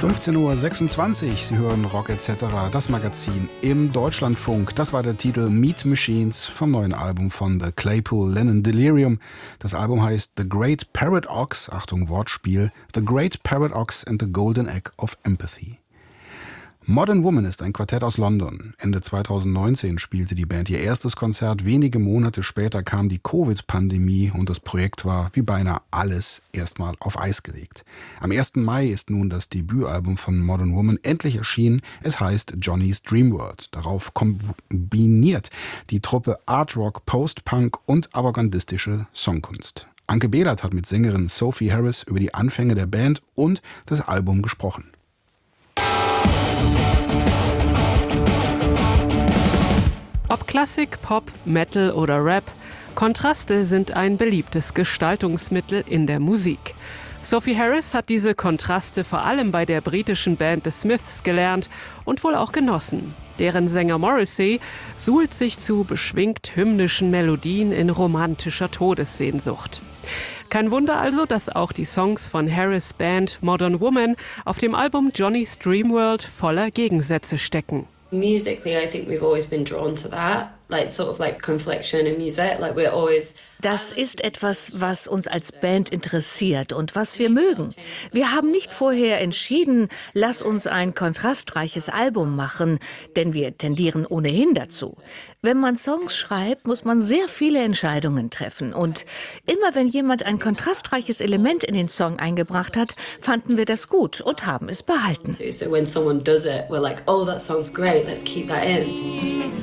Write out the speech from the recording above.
15:26 Uhr, Sie hören Rock etc., das Magazin im Deutschlandfunk. Das war der Titel Meat Machines vom neuen Album von The Claypool Lennon Delirium. Das Album heißt The Great Parrot Ox, Achtung Wortspiel, The Great Parrot Ox and the Golden Egg of Empathy. Modern Woman ist ein Quartett aus London. Ende 2019 spielte die Band ihr erstes Konzert. Wenige Monate später kam die Covid-Pandemie und das Projekt war wie beinahe alles erstmal auf Eis gelegt. Am 1. Mai ist nun das Debütalbum von Modern Woman endlich erschienen. Es heißt Johnny's Dream World. Darauf kombiniert die Truppe Art Rock, Post-Punk und avantgardistische Songkunst. Anke Behlert hat mit Sängerin Sophie Harris über die Anfänge der Band und das Album gesprochen. Ob Klassik, Pop, Metal oder Rap, Kontraste sind ein beliebtes Gestaltungsmittel in der Musik. Sophie Harris hat diese Kontraste vor allem bei der britischen Band The Smiths gelernt und wohl auch genossen. Deren Sänger Morrissey suhlt sich zu beschwingt hymnischen Melodien in romantischer Todessehnsucht. Kein Wunder also, dass auch die Songs von Harris' Band Modern Woman auf dem Album Johnny's Dream World voller Gegensätze stecken. Musically, I think we've always been drawn to that, like confliction in music, like we're always. Das ist etwas, was uns als Band interessiert und was wir mögen. Wir haben nicht vorher entschieden, lass uns ein kontrastreiches Album machen, denn wir tendieren ohnehin dazu. Wenn man Songs schreibt, muss man sehr viele Entscheidungen treffen. Und immer wenn jemand ein kontrastreiches Element in den Song eingebracht hat, fanden wir das gut und haben es behalten. So when someone does it, we're like, oh, that sounds great, let's keep that in.